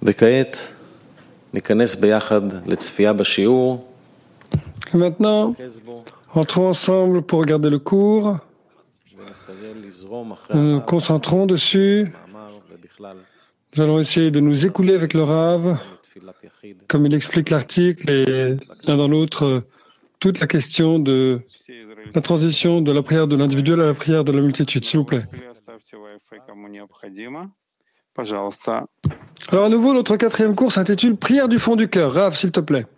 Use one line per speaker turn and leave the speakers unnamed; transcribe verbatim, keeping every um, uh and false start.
וכעת ניכנס ביחד לצפייה בשיעור.
Et maintenant, entrons ensemble pour regarder le cours. Nous nous concentrons dessus. Nous allons essayer de nous écouler avec le Rav, comme il explique l'article, et l'un dans l'autre, toute la question de la transition de la prière de l'individuel à la prière de la multitude, s'il vous plaît. Alors à nouveau, notre quatrième cours s'intitule Prière du fond du cœur. Rav, s'il te plaît.